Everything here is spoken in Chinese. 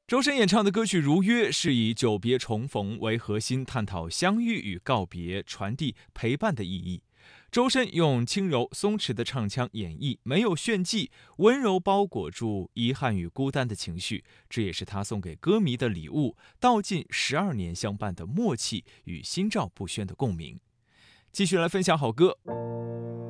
周深演唱的歌曲《如约》是以久别重逢为核心，探讨相遇与告别，传递陪伴的意义。周深用轻柔松弛的唱腔演绎，没有炫技，温柔包裹住遗憾与孤单的情绪，这也是他送给歌迷的礼物，道尽12年相伴的默契与心照不宣的共鸣。继续来分享好歌。